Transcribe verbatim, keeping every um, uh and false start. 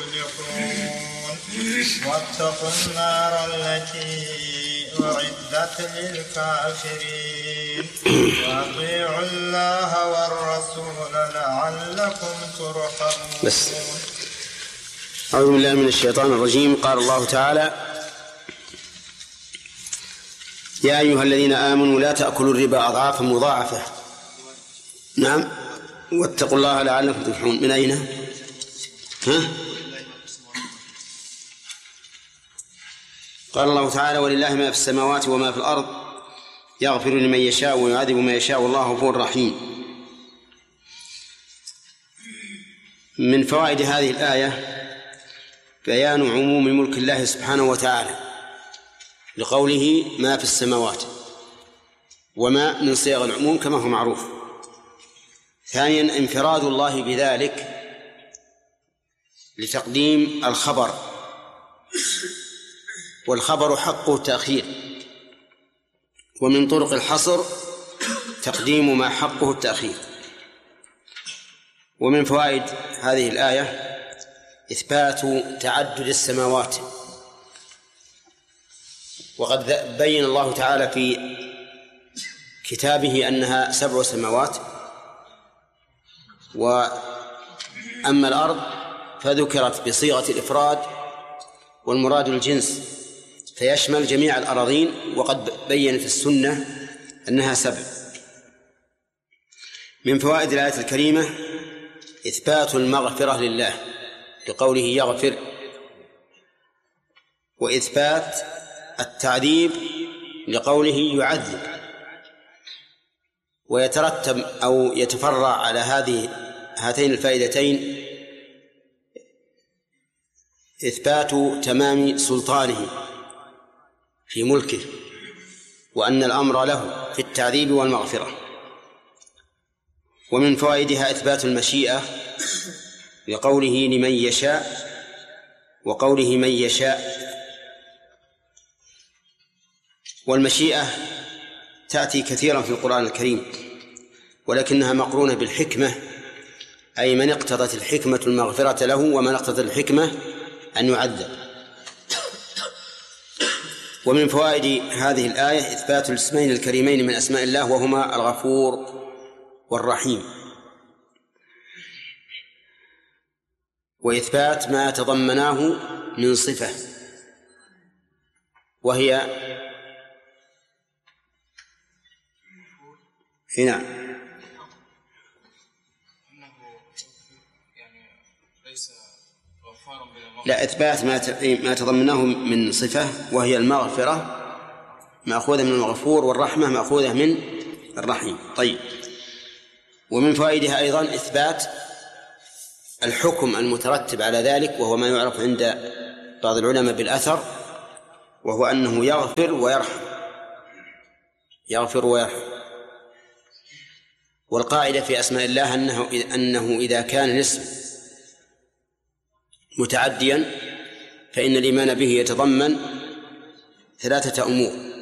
مفلحون واتقوا النار التي أعدت للكافرين وأطيعوا الله والرسول لعلكم ترحمون. بس أعوذ بالله من الشيطان الرجيم. قال الله تعالى: يا أيها الذين آمنوا لا تأكلوا الربا أضعافا مضاعفة. نعم. واتقوا الله لعلكم تفلحون. من أين؟ ها؟ قال الله تعالى: ولله ما في السماوات وما في الأرض يغفر لمن يشاء ويعذب من يشاء والله غفور رحيم. من فوائد هذه الآية بيان عموم ملك الله سبحانه وتعالى لقوله ما في السماوات، وما من صيغ العموم كما هو معروف. ثانيا انفراد الله بذلك لتقديم الخبر، والخبر حقه التأخير، ومن طرق الحصر تقديم ما حقه التأخير. ومن فوائد هذه الآية إثبات تعدد السماوات، وقد بين الله تعالى في كتابه أنها سبع سماوات، وأما الأرض فذكرت بصيغة الإفراد والمراد الجنس فيشمل جميع الأراضين، وقد بين في السنة أنها سبع. من فوائد الآية الكريمة إثبات المغفرة لله لقوله يغفر، وإثبات التعذيب لقوله يعذب. ويترتب أو يتفرع على هذه هاتين الفائدتين إثبات تمام سلطانه في ملكه، وأن الأمر له في التعذيب والمغفرة. ومن فوائدها إثبات المشيئة لقوله لمن يشاء وقوله من يشاء. والمشيئة تأتي كثيرا في القرآن الكريم، ولكنها مقرونة بالحكمة، أي من اقتضت الحكمة المغفرة له ومن اقتضت الحكمة أن يعذب. ومن فوائد هذه الآية إثبات الاسمين الكريمين من أسماء الله، وهما الغفور والرحيم، وإثبات ما تضمناه من صفة، وهي هنا لا إثبات ما تضمناه من صفة، وهي المغفرة مأخوذة من الغفور، والرحمة مأخوذة من الرحيم. طيب. ومن فوائدها أيضا إثبات الحكم المترتب على ذلك، وهو ما يعرف عند بعض العلماء بالأثر، وهو أنه يغفر ويرحم، يغفر ويرحم. والقاعدة في أسماء الله أنه, أنه إذا كان الاسم متعديا فإن الإيمان به يتضمن ثلاثة أمور: